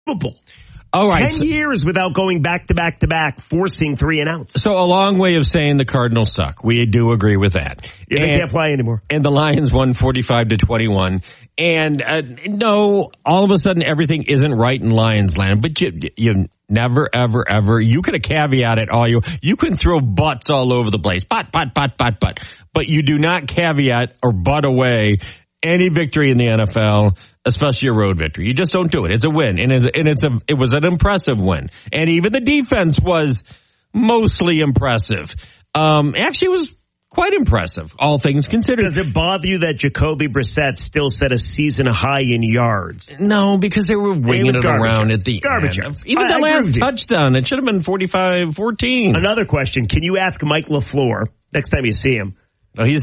unbelievable. All right. 10 years without going back-to-back-to-back, forcing 3 and outs. So a long way of saying the Cardinals suck. We do agree with that. Yeah, they can't play anymore. And the Lions won 45-21. And no, all of a sudden everything isn't right in Lions land. But you never, ever, ever. You could have caveated all you can throw butts all over the place. But. But you do not caveat or butt away any victory in the NFL, especially a road victory. You just don't do it. It's a win, and it was an impressive win. And even the defense was mostly impressive. Actually, it was quite impressive, all things considered. Does it bother you that Jacoby Brissett still set a season high in yards? No, because they were winging it around at the garbage end. yards. Even the last touchdown, it should have been 45-14. Another question. Can you ask Mike LaFleur next time you see him? No, is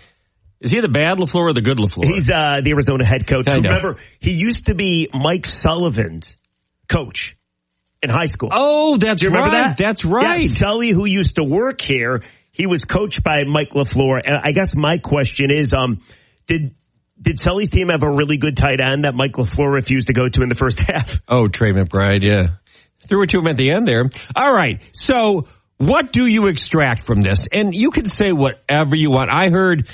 he the bad LaFleur or the good LaFleur? He's the Arizona head coach. Remember, he used to be Mike Sullivan's coach in high school. Oh, that's right. Remember that? That's right. Yeah, Sully, who used to work here, he was coached by Mike LaFleur. And I guess my question is, did Sully's team have a really good tight end that Mike LaFleur refused to go to in the first half? Oh, Trey McBride, yeah. Threw it to him at the end there. All right, so what do you extract from this? And you can say whatever you want. I heard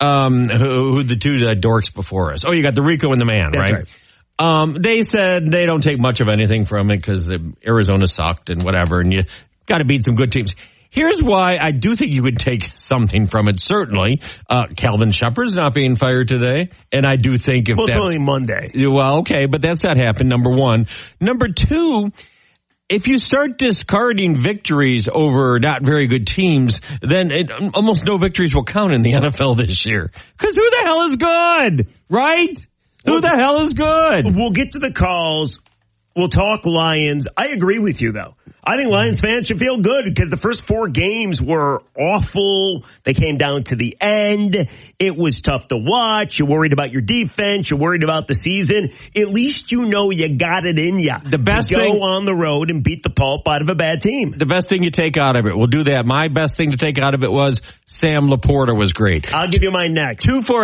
who the two dorks before us. Oh, you got the Rico and the Man, right? They said they don't take much of anything from it because Arizona sucked and whatever, and you got to beat some good teams. Here's why I do think you could take something from it, certainly. Calvin Shepard's not being fired today, and I do think it's only Monday. Well, okay, but that's not happened, number one. Number two, if you start discarding victories over not very good teams, then almost no victories will count in the NFL this year. Because who the hell is good, right? Who the hell is good? We'll get to the calls. We'll talk Lions. I agree with you, though. I think Lions fans should feel good because the first 4 games were awful. They came down to the end. It was tough to watch. You're worried about your defense. You're worried about the season. At least you know you got it in you. The best to go on the road and beat the pulp out of a bad team. The best thing you take out of it. We'll do that. My best thing to take out of it was Sam Laporta was great. I'll give you mine next.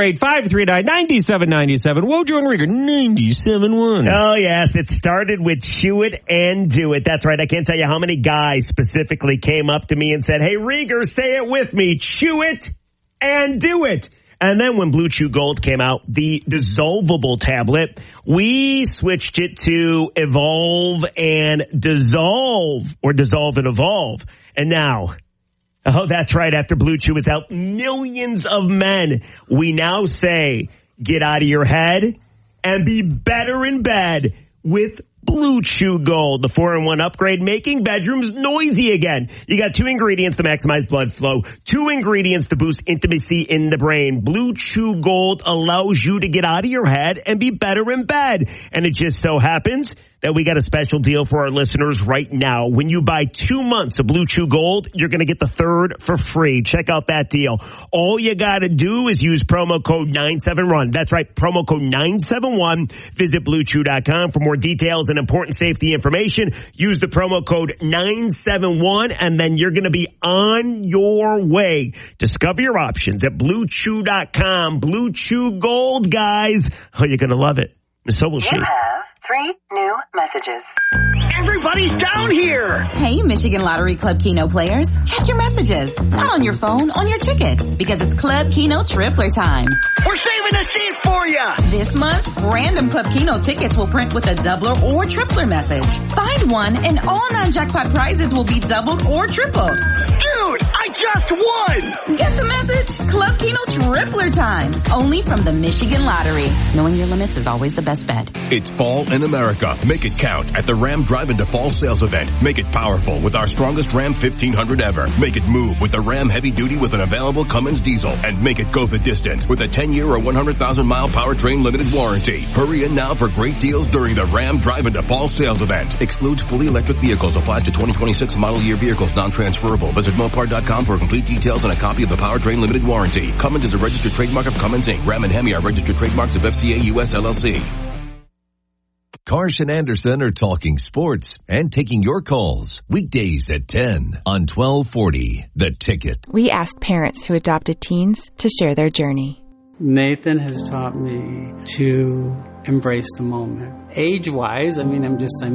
248-539-9797. Wojo and Rieger, 97.1. Oh, yes. It started with chew it and do it. That's right. I can't tell you how many guys specifically came up to me and said, hey, Rieger, say it with me. Chew it and do it. And then when Blue Chew Gold came out, the dissolvable tablet, we switched it to Evolve and Dissolve, or Dissolve and Evolve. And now, oh, that's right, after Blue Chew has helped millions of men, we now say, get out of your head and be better in bed with Blue Chew Gold, the 4-in-1 upgrade, making bedrooms noisy again. You got 2 ingredients to maximize blood flow, 2 ingredients to boost intimacy in the brain. Blue Chew Gold allows you to get out of your head and be better in bed. And it just so happens that we got a special deal for our listeners right now. When you buy 2 months of Blue Chew Gold, you're going to get the 3rd for free. Check out that deal. All you got to do is use promo code 97RUN. That's right, promo code 971. Visit BlueChew.com for more details and important safety information. Use the promo code 971, and then you're going to be on your way. Discover your options at BlueChew.com. Blue Chew Gold, guys. Oh, you're going to love it. And so will she. You have 3 new messages. Everybody's down here! Hey, Michigan Lottery Club Keno players. Check your messages. Not on your phone, on your tickets. Because it's Club Keno Tripler time. We're saving a seat for you! This month, random Club Keno tickets will print with a doubler or tripler message. Find one and all non-jackpot prizes will be doubled or tripled. Dude, I just won! Get the message? Club Keno Tripler time. Only from the Michigan Lottery. Knowing your limits is always the best bet. It's fall in America. Make it count at the Ram Drive Into Fall sales event. Make it powerful with our strongest Ram 1500 ever. Make it move with the Ram Heavy Duty with an available Cummins diesel. And make it go the distance with a 10-year or 100,000-mile powertrain limited warranty. Hurry in now for great deals during the Ram Drive Into Fall sales event. Excludes fully electric vehicles. Applies to 2026 model year vehicles. Non-transferable. Visit Mopar.com for complete details and a copy of the powertrain limited warranty. Cummins is a registered trademark of Cummins Inc. Ram and Hemi are registered trademarks of FCA US LLC. Karsh and Anderson are talking sports and taking your calls weekdays at 10 on 1240 The Ticket. We asked parents who adopted teens to share their journey. Nathan has taught me to embrace the moment. Age-wise, I'm